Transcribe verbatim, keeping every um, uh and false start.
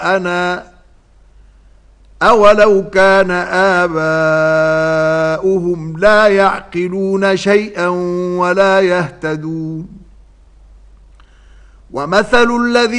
أنا أولو كان آباؤهم لا يعقلون شيئا ولا يهتدون. ومثل الذي